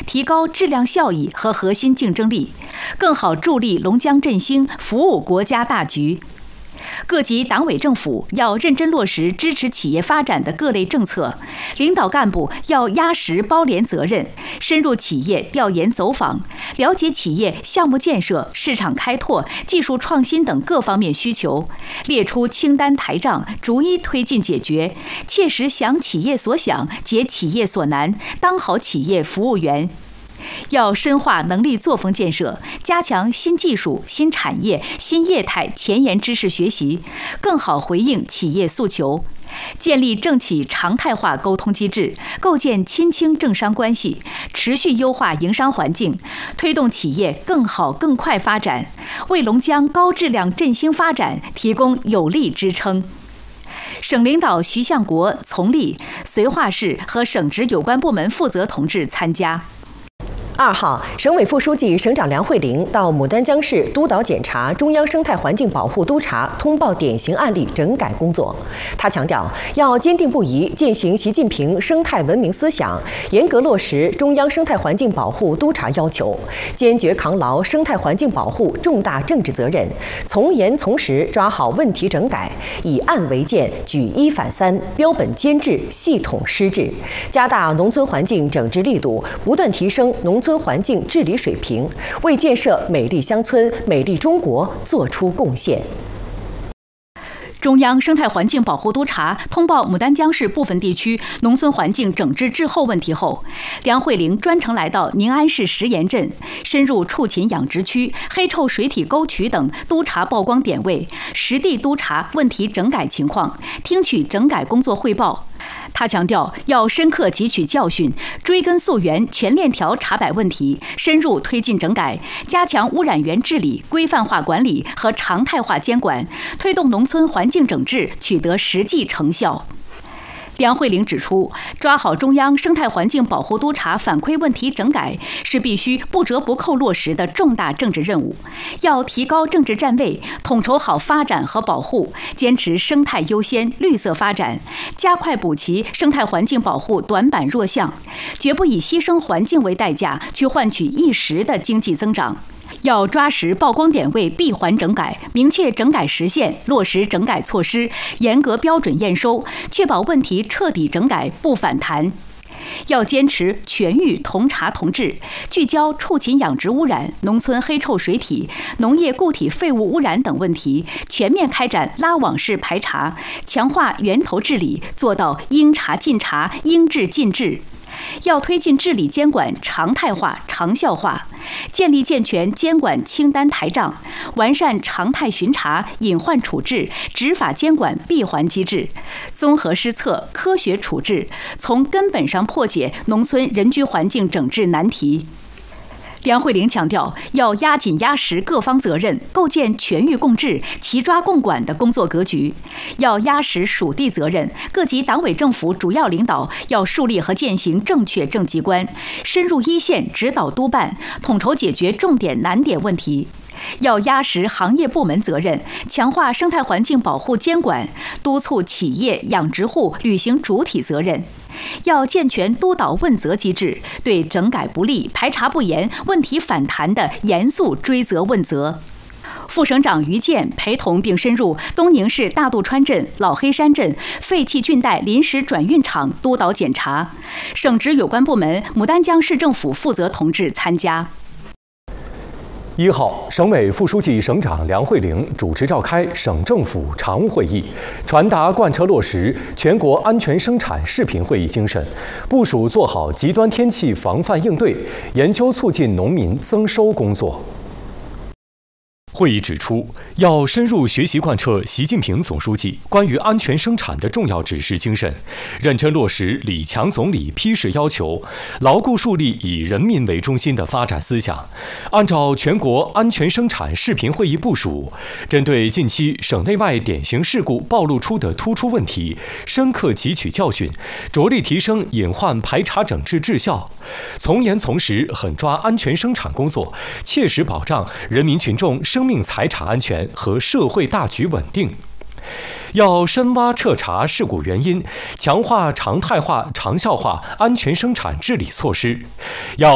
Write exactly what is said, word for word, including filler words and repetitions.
提高质量效益和核心竞争力，更好助力龙江振兴，服务国家大局。各级党委政府要认真落实支持企业发展的各类政策，领导干部要压实包联责任，深入企业调研走访，了解企业项目建设、市场开拓、技术创新等各方面需求，列出清单台账，逐一推进解决，切实想企业所想，解企业所难，当好企业服务员。要深化能力作风建设，加强新技术、新产业、新业态前沿知识学习，更好回应企业诉求。建立政企常态化沟通机制，构建亲清政商关系，持续优化营商环境，推动企业更好更快发展，为龙江高质量振兴发展提供有力支撑。省领导徐向国、丛丽、绥化市和省直有关部门负责同志参加。 二号，省委副书记、省长梁慧玲到牡丹江市督导检查中央生态环境保护督察通报典型案例整改工作。他强调，要坚定不移践行习近平生态文明思想，严格落实中央生态环境保护督察要求，坚决扛牢生态环境保护重大政治责任，从严从实抓好问题整改，以案为鉴，举一反三，标本兼治，系统施治，加大农村环境整治力度，不断提升农村环境治理水平，为建设美丽乡村、美丽中国做出贡献。 中央生态环境保护督察通报牡丹江市部分地区农村环境整治滞后问题后，梁慧玲专程来到宁安市石岩镇，深入畜禽养殖区、黑臭水体沟渠等督查曝光点位，实地督查问题整改情况，听取整改工作汇报。他强调，要深刻汲取教训，追根溯源，全链条查摆问题，深入推进整改，加强污染源治理、规范化管理和常态化监管，推动农村环境整治取得实际成效。梁慧玲指出，抓好中央生态环境保护督察反馈问题整改是必须不折不扣落实的重大政治任务，要提高政治站位，统筹好发展和保护，坚持生态优先、绿色发展，加快补齐生态环境保护短板弱项，绝不以牺牲环境为代价去换取一时的经济增长。要抓实曝光点位闭环整改，明确整改时限，落实整改措施，严格标准验收，确保问题彻底整改不反弹。要坚持全域同查同治，聚焦畜禽养殖污染、农村黑臭水体、农业固体废物污染等问题，全面开展拉网式排查，强化源头治理，做到应查尽查、应治尽治。要推进治理监管常态化、长效化，建立健全监管清单台账，完善常态巡查、隐患处置、执法监管闭环机制，综合施策、科学处置，从根本上破解农村人居环境整治难题。梁慧玲强调，要压紧压实各方责任，构建全域共治、齐抓共管的工作格局；要压实属地责任，各级党委政府主要领导要树立和践行正确政绩观，深入一线指导督办，统筹解决重点难点问题。要压实行业部门责任，强化生态环境保护监管，督促企业、养殖户履行主体责任。要健全督导问责机制，对整改不力、排查不严、问题反弹的严肃追责问责。副省长于健陪同并深入东宁市大渡川镇、老黑山镇废弃菌袋临时转运厂督导检查，省直有关部门、牡丹江市政府负责同志参加。 一号，省委副书记、省长梁慧玲主持召开省政府常务会议，传达贯彻落实全国安全生产视频会议精神，部署做好极端天气防范应对，研究促进农民增收工作。会议指出，要深入学习贯彻习近平总书记关于安全生产的重要指示精神，认真落实李强总理批示要求，牢固树立以人民为中心的发展思想。按照全国安全生产视频会议部署，针对近期省内外典型事故暴露出的突出问题，深刻汲取教训，着力提升隐患排查整治质效，从严从实狠抓安全生产工作，切实保障人民群众生命财产安全和社会大局稳定。要深挖彻查事故原因，强化常态化、长效化安全生产治理措施；要